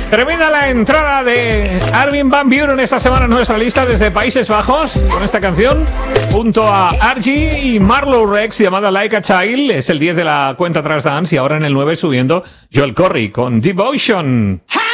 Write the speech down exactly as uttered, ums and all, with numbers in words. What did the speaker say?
Tremenda la entrada de Armin van Buuren esta semana en nuestra lista desde Países Bajos con esta canción junto a Archie y Marlowe Rex llamada Like a Child. Es el diez de la cuenta Trans Dance y ahora en el nueve subiendo Joel Corry con Devotion.